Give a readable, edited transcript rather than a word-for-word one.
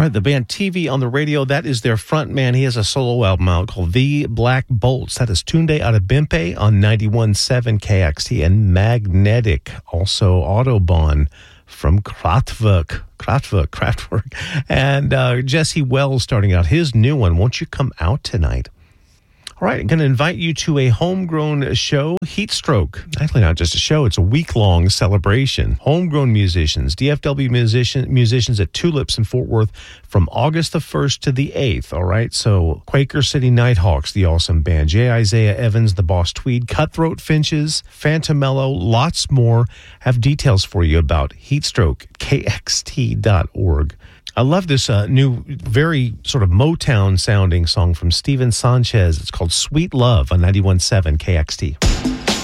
right, the band TV on the Radio, that is their front man. He has a solo album out called The Black Bolts. That is Tunde Adebimpe on 91.7 KXT, and Magnetic, also Autobahn from Kraftwerk, and Jesse Wells starting out his new one, Won't You Come Out Tonight? All right, I'm going to invite you to a homegrown show, Heatstroke. Actually, not just a show, it's a week-long celebration. Homegrown musicians, DFW musicians at Tulips in Fort Worth from August the 1st to the 8th, all right? So Quaker City Nighthawks, the awesome band, J. Isaiah Evans, the Boss Tweed, Cutthroat Finches, Phantom Mellow, lots more. Have details for you about Heatstroke, kxt.org. I love this new, very sort of Motown-sounding song from Steven Sanchez. It's called Sweet Love on 91.7 KXT.